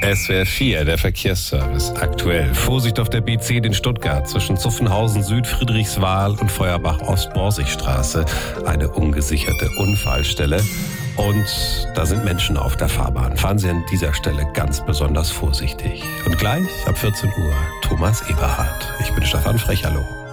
SWR 4, der Verkehrsservice. Aktuell. Vorsicht auf der B10 in Stuttgart zwischen Zuffenhausen Süd, Friedrichswal und Feuerbach Ost-Borsigstraße. Eine ungesicherte Unfallstelle. Und da sind Menschen auf der Fahrbahn. Fahren Sie an dieser Stelle ganz besonders vorsichtig. Und gleich ab 14 Uhr Thomas Eberhardt. Ich bin Stefan Frech, hallo.